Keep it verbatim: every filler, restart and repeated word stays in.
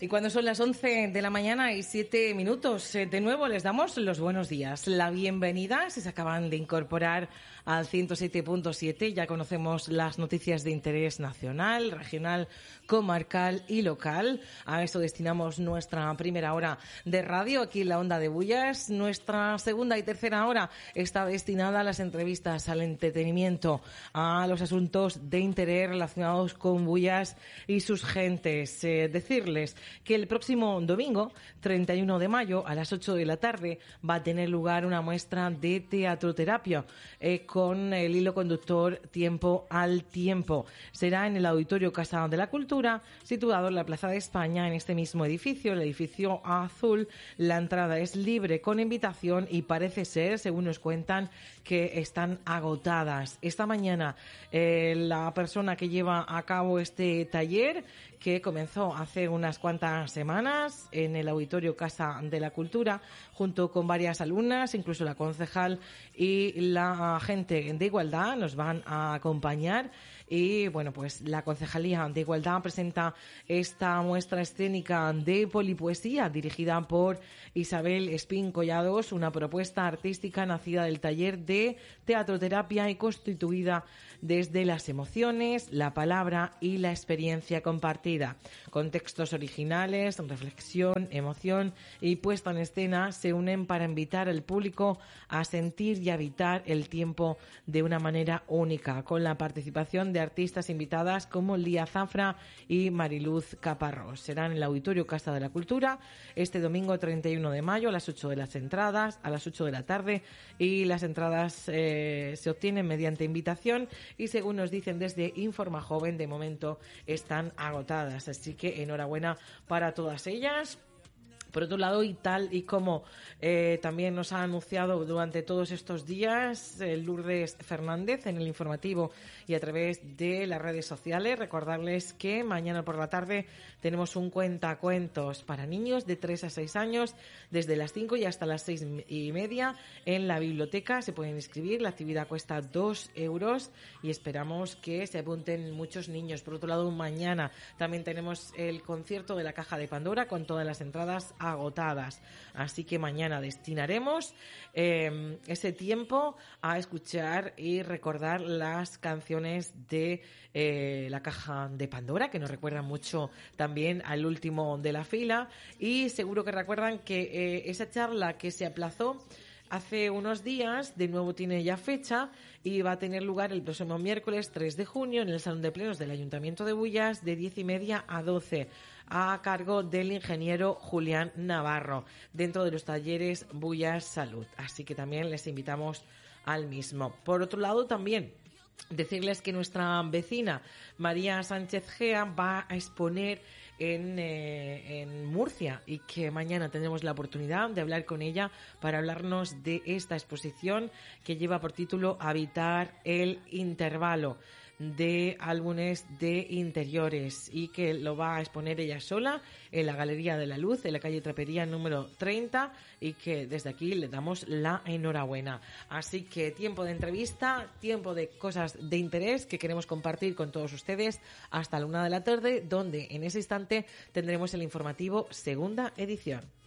Y cuando son las once de la mañana y siete minutos, de nuevo les damos los buenos días, la bienvenida. Si se acaban de incorporar al ciento siete punto siete, ya conocemos las noticias de interés nacional, regional, comarcal y local. A eso destinamos nuestra primera hora de radio aquí en la Onda de Bullas. Nuestra segunda y tercera hora está destinada a las entrevistas, al entretenimiento, a los asuntos de interés relacionados con Bullas y sus gentes. Eh, decirles que el próximo domingo, treinta y uno de mayo, a las ocho de la tarde, va a tener lugar una muestra de teatroterapia eh, con el hilo conductor Tiempo al Tiempo. Será en el Auditorio Casa de la Cultura, situado en la Plaza de España, en este mismo edificio, el edificio azul. La entrada es libre con invitación y parece ser, según nos cuentan, que están agotadas. Esta mañana eh, la persona que lleva a cabo este taller, que comenzó hace unas cuantas semanas en el Auditorio Casa de la Cultura, junto con varias alumnas, incluso la concejal y la agente de Igualdad nos van a acompañar. Y bueno, pues la Concejalía de Igualdad presenta esta muestra escénica de polipoesía dirigida por Isabel Espín Collados, una propuesta artística nacida del taller de teatroterapia y constituida desde las emociones, la palabra y la experiencia compartida. Con textos originales, reflexión, emoción y puesta en escena se unen para invitar al público a sentir y habitar el tiempo de una manera única, con la participación de artistas invitadas como Lía Zafra y Mariluz Caparrós. Será en el Auditorio Casa de la Cultura este domingo treinta y uno de mayo a las ocho de las entradas, a las ocho de la tarde, y las entradas eh, se obtienen mediante invitación y, según nos dicen desde Informa Joven, de momento están agotadas. Así que enhorabuena para todas ellas. Por otro lado, y tal y como eh, también nos ha anunciado durante todos estos días eh, Lourdes Fernández en el informativo y a través de las redes sociales, recordarles que mañana por la tarde tenemos un cuentacuentos para niños de tres a seis años, desde las cinco y hasta las seis y media en la biblioteca. Se pueden inscribir, la actividad cuesta dos euros y esperamos que se apunten muchos niños. Por otro lado, mañana también tenemos el concierto de la Caja de Pandora con todas las entradas agotadas, así que mañana destinaremos eh, ese tiempo a escuchar y recordar las canciones de eh, la Caja de Pandora, que nos recuerdan mucho también al último de la fila, y seguro que recuerdan que eh, esa charla que se aplazó hace unos días, de nuevo tiene ya fecha y va a tener lugar el próximo miércoles tres de junio en el Salón de Plenos del Ayuntamiento de Bullas de diez y media a doce, a cargo del ingeniero Julián Navarro, dentro de los talleres Bullas Salud. Así que también les invitamos al mismo. Por otro lado, también decirles que nuestra vecina María Sánchez Gea va a exponer en, eh, en Murcia y que mañana tendremos la oportunidad de hablar con ella para hablarnos de esta exposición que lleva por título Habitar el Intervalo, de álbumes de interiores, y que lo va a exponer ella sola en la Galería de la Luz, en la calle Trapería número treinta, y que desde aquí le damos la enhorabuena. Así que tiempo de entrevista, tiempo de cosas de interés que queremos compartir con todos ustedes hasta la una de la tarde, donde en ese instante tendremos el informativo segunda edición.